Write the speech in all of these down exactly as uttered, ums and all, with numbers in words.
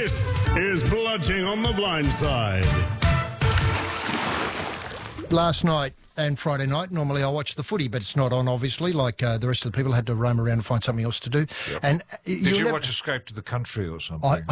This is Bludging on the Blind Side. Last night and Friday night, normally I watch the footy, but it's not on, obviously, like uh, the rest of the people had to roam around and find something else to do. Yep. And uh, Did you never... watch Escape to the Country or something? I...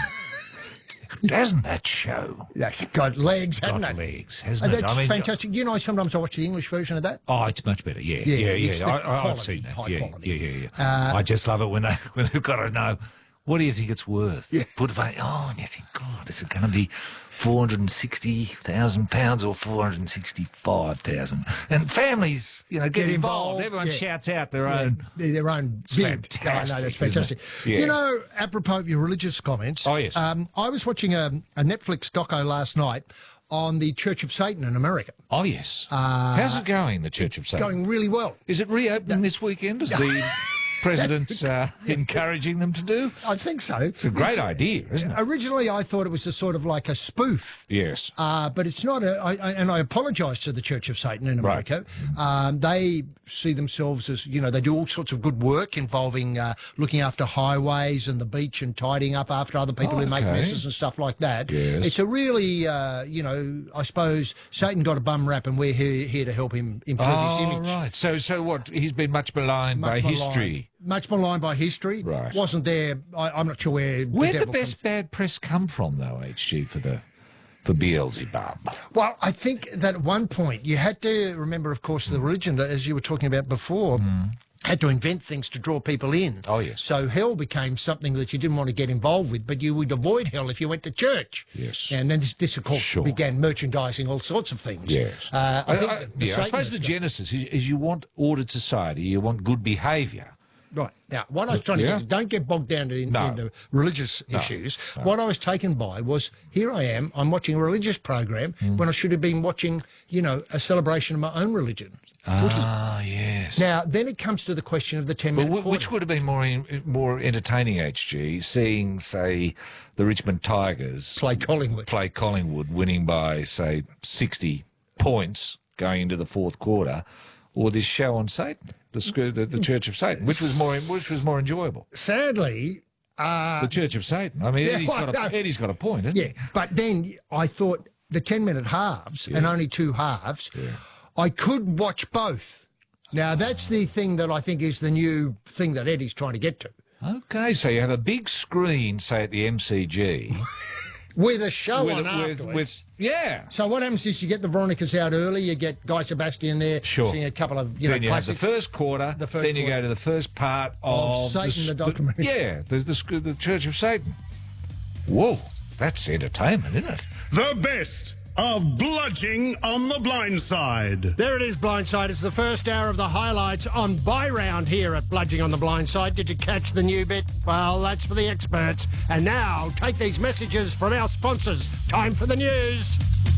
Hasn't that show? That's got legs, hasn't got it? legs, hasn't uh, it? That's I mean, fantastic. You know, sometimes I watch the English version of that. Oh, it's much better. Yeah, Yeah, yeah, yeah. it's yeah. the I, I've quality, seen that. high Yeah, quality. yeah, yeah, yeah. Uh, I just love it when they when they've got to know, what do you think it's worth? Yeah. Put it oh, and you think, God, is it going to be four hundred and sixty thousand pounds or four hundred and sixty-five thousand? And families, you know, get, Get involved. involved, Everyone yeah. shouts out their Yeah, own. their own It's bid. fantastic, Oh, I know, that's isn't it? fantastic. Yeah. You know, apropos of your religious comments. Oh, yes. Um, I was watching a, a Netflix doco last night on the Church of Satan in America. Oh, yes. Uh, How's it going, the Church of Satan? Going really well. Is it reopening this weekend? Is the president uh, encouraging them to do? I think so. It's a great idea, isn't it? Originally, I thought it was a sort of like a spoof. Yes. Uh, but it's not a, I, I, and I apologise to the Church of Satan in Right. America. Um, they see themselves as, you know, they do all sorts of good work involving uh, looking after highways and the beach and tidying up after other people Oh, who make okay. messes and stuff like that. Yes. It's a really, uh, you know, I suppose Satan got a bum rap and we're here, here to help him improve Oh, his image. right. So, so what? He's been much maligned Much by maligned. history. Much maligned by history. Right. Wasn't there, I, I'm not sure where Where'd the the devil best comes- bad press come from, though, H G, for the for Beelzebub? Well, I think that at one point you had to remember, of course, the religion, as you were talking about before, had to invent things to draw people in. Oh, yes. So hell became something that you didn't want to get involved with, but you would avoid hell if you went to church. Yes. And then this, this of course, Sure. began merchandising all sorts of things. Yes. Uh, I think I, that the yeah, I suppose the Satanists- genesis is, is you want ordered society, you want good behaviour. Right. Now, what I was trying to Yeah. get to, don't get bogged down in, No. in the religious issues. What I was taken by was, here I am, I'm watching a religious program Mm. when I should have been watching, you know, a celebration of my own religion. Footy. Ah, yes. Now, then it comes to the question of the ten But minute w- quarter. which would have been more in, more entertaining, H G, seeing, say, the Richmond Tigers play Collingwood. play Collingwood, winning by, say, sixty points going into the fourth quarter, or this show on Satan, the, sc- the, the Church of Satan, which was more which was more enjoyable. Sadly, uh, The Church of Satan. I mean, Yeah, Eddie's, well, got a, no. Eddie's got a point, hasn't yeah. But then I thought the ten minute halves and only two halves, I could watch both. Now, that's the thing that I think is the new thing that Eddie's trying to get to. he? Okay, so you have a big screen, say, at the M C G. With a show with, on with, afterwards. with, yeah. So what happens is you get the Veronicas out early, you get Guy Sebastian there, Sure. sing a couple of, you Then know, you have the classics. first quarter, The first then you quarter. go to the first part of, Of Satan, the documentary. yeah, the, the, the Church of Satan. Whoa, that's entertainment, isn't it? The best of Bludging on the Blind Side. There it is, Blindside. It's the first hour of the highlights on Buy Round here at Bludging on the Blind Side. Did you catch the new bit? Well, that's for the experts. And now, take these messages from our sponsors. Time for the news.